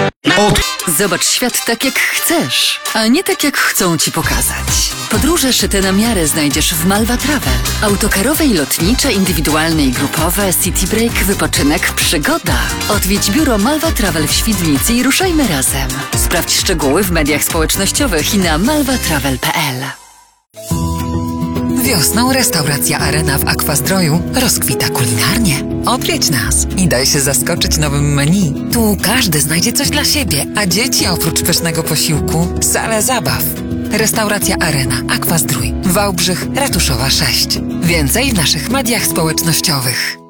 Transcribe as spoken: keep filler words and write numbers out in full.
Od... Zobacz świat tak, jak chcesz, a nie tak, jak chcą ci pokazać. Podróże szyte na miarę znajdziesz w Malwa Travel. Autokarowe i lotnicze, indywidualne i grupowe, city break, wypoczynek, przygoda. Odwiedź biuro Malwa Travel w Świdnicy i ruszajmy razem. Sprawdź szczegóły w mediach społecznościowych i na malwa travel kropka p l. Wiosną restauracja Arena w Aquazdroju rozkwita kulinarnie. Odwiedź nas i daj się zaskoczyć nowym menu. Tu każdy znajdzie coś dla siebie, a dzieci oprócz pysznego posiłku salę zabaw. Restauracja Arena, Aquazdrój, Wałbrzych, Ratuszowa sześć. Więcej w naszych mediach społecznościowych.